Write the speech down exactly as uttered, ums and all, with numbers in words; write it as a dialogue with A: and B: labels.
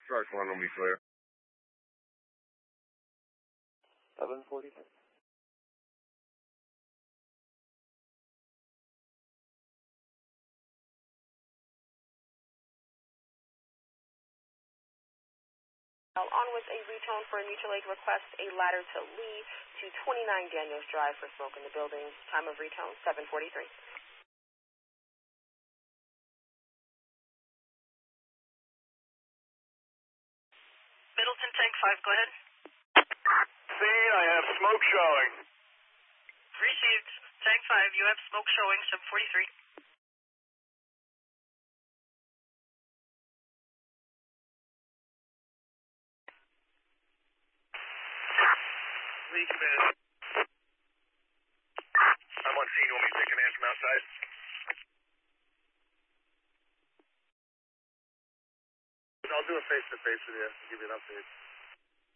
A: Truck one will be clear.
B: seven forty-three.
C: On with a retone for a mutual aid request, a ladder to Lee to twenty-nine Daniels Drive for smoke in the building. Time of retone, seven forty-three.
D: Middleton, Tank five, go ahead.
A: Scene, I have smoke showing.
D: Received. Tank five, you have smoke showing, seven forty-three.
A: Lee, come in. I'm on scene. You want me to take an answer from outside? I'll do a face-to-face with you. Give you an update.